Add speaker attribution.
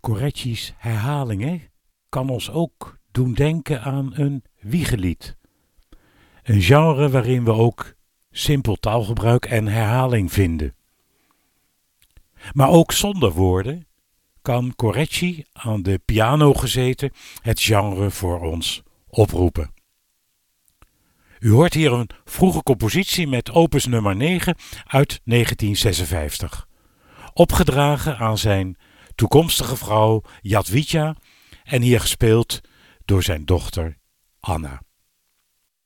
Speaker 1: Correcci's herhalingen kan ons ook doen denken aan een wiegelied. Een genre waarin we ook simpel taalgebruik en herhaling vinden. Maar ook zonder woorden kan Correcci, aan de piano gezeten, het genre voor ons oproepen. U hoort hier een vroege compositie met opus nummer 9 uit 1956. Opgedragen aan zijn toekomstige vrouw Jadwiga en hier gespeeld door zijn dochter Anna.